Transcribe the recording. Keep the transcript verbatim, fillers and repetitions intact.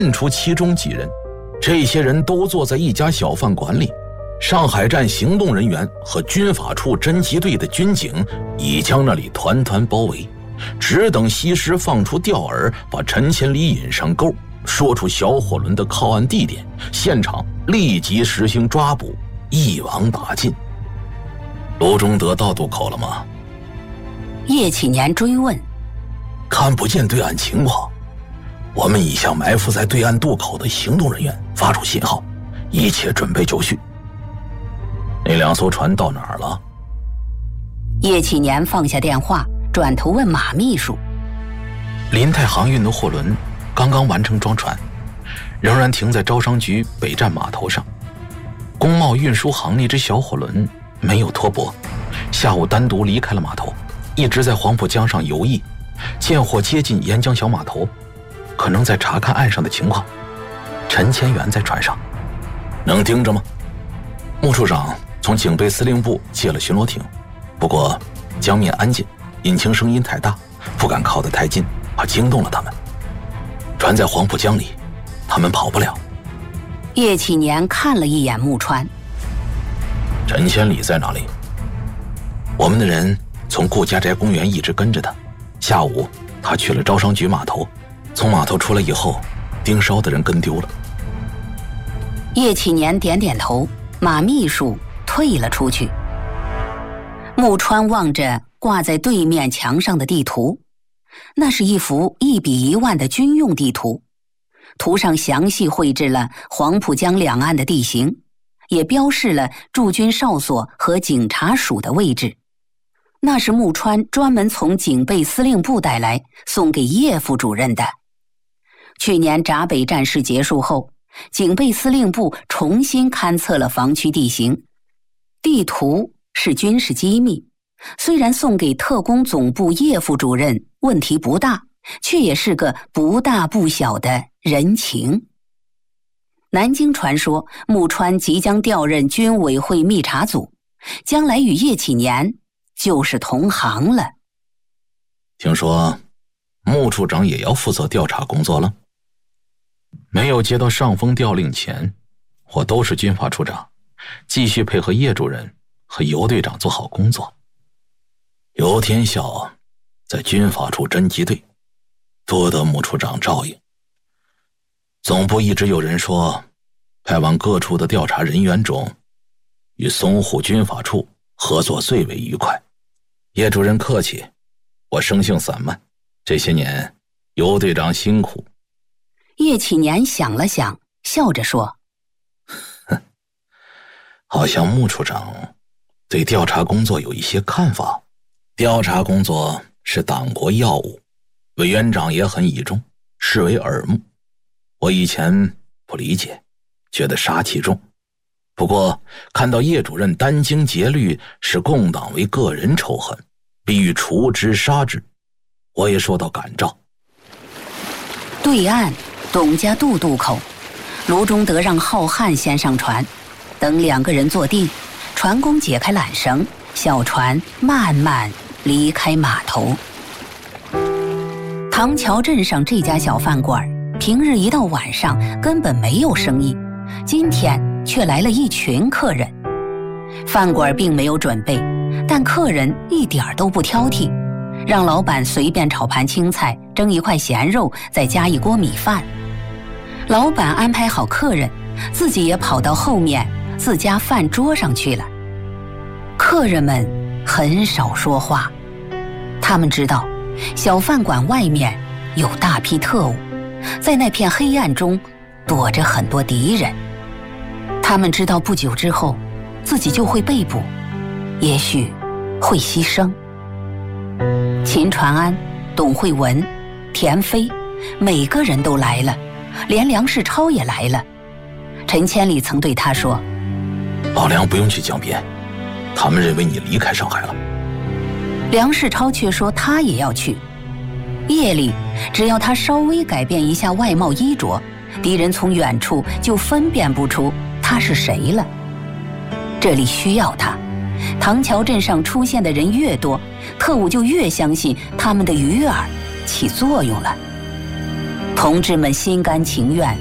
认出其中几人，这些人都坐在一家小饭馆里。上海站行动人员和军法处侦缉队的军警已将那里团团包围，只等西施放出钓饵，把陈千里引上钩，说出小火轮的靠岸地点，现场立即实行抓捕，一网打尽。卢中德到渡口了吗？ 叶启年追问。 看不见对岸情况，我们已向埋伏在对岸渡口的行动人员发出信号，一切准备就绪。那两艘船到哪儿了？ 叶启年放下电话，转头问马秘书。 林泰航运的货轮刚刚完成装船，仍然停在招商局北站码头上。工贸运输行那只小火轮没有拖泊，下午单独离开了码头，一直在黄浦江上游弋，见货接近沿江小码头，可能在查看岸上的情况。陈千元在船上，能盯着吗？穆处长从警备司令部借了巡逻艇，不过江面安静，引擎声音太大，不敢靠得太近，怕惊动了他们。船在黄浦江里，他们跑不了。 叶启年看了一眼木川。 陈千里在哪里？我们的人从顾家宅公园一直跟着他，下午他去了招商局码头，从码头出来以后，盯梢的人跟丢了。 叶启年点点头，马秘书退了出去。木川望着挂在对面墙上的地图，那是一幅一比一万的军用地图，图上详细绘制了黄浦江两岸的地形，也标示了驻军哨所和警察署的位置。那是木川专门从警备司令部带来送给叶副主任的。去年闸北战事结束后，警备司令部重新勘测了防区地形，地图是军事机密，虽然送给特工总部叶副主任问题不大，却也是个不大不小的人情。南京传说木川即将调任军委会密查组，将来与叶启年就是同行了。 听说穆处长也要负责调查工作了？没有接到上峰调令前，我都是军法处长，继续配合叶主任和尤队长做好工作。尤天笑在军法处侦缉队，多得穆处长照应。总部一直有人说，派往各处的调查人员中，与淞沪军法处合作最为愉快。叶主任客气，我生性散漫，这些年尤队长辛苦。 叶启年想了想，笑着说： 哼，好像穆处长对调查工作有一些看法。调查工作是党国要务，委员长也很倚重，视为耳目。我以前不理解，觉得杀气重，不过看到叶主任殚精竭虑，视共党为个人仇恨，必欲除之杀之，我也受到感召。 对岸董家渡渡口，卢中德让浩瀚先上船，等两个人坐定，船工解开缆绳，小船慢慢离开码头。唐桥镇上这家小饭馆，平日一到晚上根本没有生意，今天却来了一群客人。饭馆并没有准备，但客人一点都不挑剔，让老板随便炒盘青菜，蒸一块咸肉，再加一锅米饭。老板安排好客人，自己也跑到后面自家饭桌上去了。客人们很少说话，他们知道小饭馆外面有大批特务，在那片黑暗中躲着很多敌人。他们知道不久之后自己就会被捕，也许会牺牲。秦传安、董慧文、田飞，每个人都来了，连梁世超也来了。陈千里曾对他说： 老梁不用去江边，他们认为你离开上海了。 梁世超却说他也要去。夜里只要他稍微改变一下外貌衣着，敌人从远处就分辨不出他是谁了。这里需要他，唐桥镇上出现的人越多，特务就越相信他们的鱼饵起作用了。 同志们心甘情愿